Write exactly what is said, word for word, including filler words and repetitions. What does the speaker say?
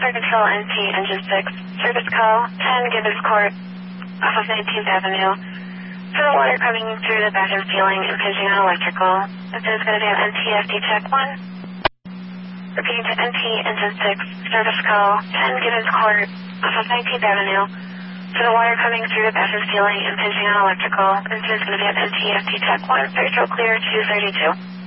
Water Control N T Engine six, service call ten Gibbons Court, off of nineteenth Avenue. For the water coming through the bathroom ceiling, impinging on electrical. This is going to be an N T F D check one. Repeating to N T Engine six, service call ten Gibbons Court, off of nineteenth Avenue. For the water coming through the bathroom ceiling, impinging on electrical. This is going to be an N T F D check one, third clear two thirty-two.